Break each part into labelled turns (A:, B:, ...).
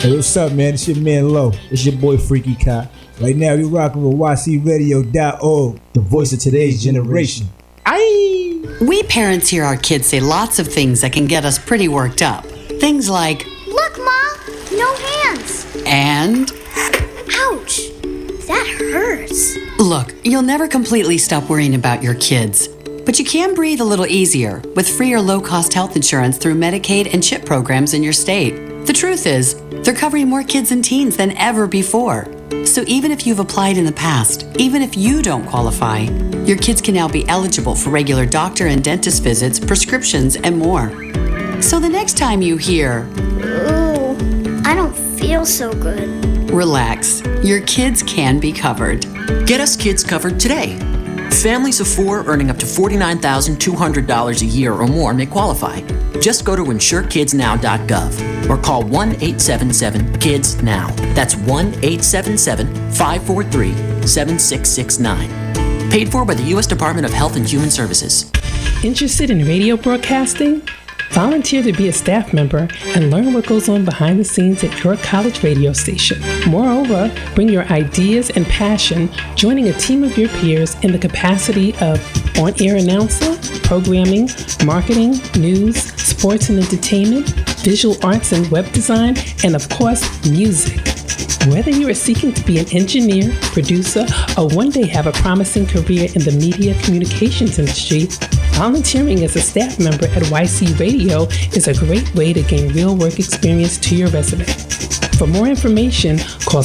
A: Hey, what's up, man? It's your man Lo. It's your boy Freaky Kai. Right now, you're rocking with YCRadio.org, the voice of today's generation. Aye!
B: We parents hear our kids say lots of things that can get us pretty worked up. Things like,
C: "Look, Ma, no hands."
B: And,
C: "Ouch, that hurts."
B: look, you'll never completely stop worrying about your kids. But you can breathe a little easier with free or low-cost health insurance through Medicaid and CHIP programs in your state. The truth is, they're covering more kids and teens than ever before. So even if you've applied in the past, even if you don't qualify, your kids can now be eligible for regular doctor and dentist visits, prescriptions, and more. So the next time you hear,
C: "Ooh, I don't feel so good,"
B: relax, your kids can be covered.
D: Get us kids covered today. Families of 4 earning up to $49,200 a year or more may qualify. Just go to insurekidsnow.gov or call 1-877-KIDS-NOW. That's 1-877-543-7669. Paid for by the U.S. Department of Health and Human Services.
E: Interested in radio broadcasting? Volunteer to be a staff member and learn what goes on behind the scenes at your college radio station. Moreover, bring your ideas and passion, joining a team of your peers in the capacity of on-air announcer, programming, marketing, news, sports and entertainment, visual arts and web design, and of course, music. Whether you are seeking to be an engineer, producer, or one day have a promising career in the media communications industry, volunteering as a staff member at YC Radio is a great way to gain real work experience to your resume. For more information, call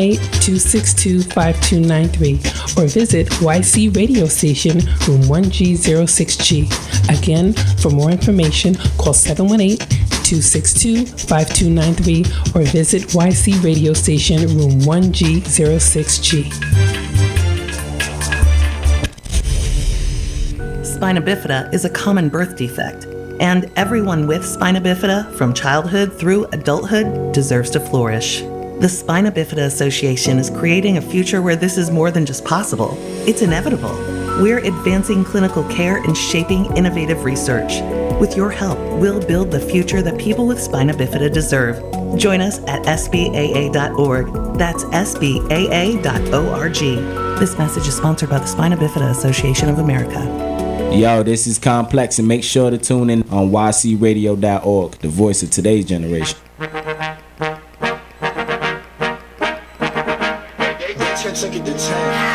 E: 718-262-5293 or visit YC Radio Station, room 1G06G. Again, for more information, call 718-262-5293 or visit YC Radio Station, room 1G06G.
F: Spina bifida is a common birth defect, and everyone with spina bifida from childhood through adulthood deserves to flourish. The Spina Bifida Association is creating a future where this is more than just possible. It's inevitable. We're advancing clinical care and shaping innovative research. With your help, we'll build the future that people with spina bifida deserve. Join us at SBAA.org. That's SBAA.org. This message is sponsored by the Spina Bifida Association of America.
G: Yo, this is Complex, and make sure to tune in on YCRadio.org, the voice of today's generation.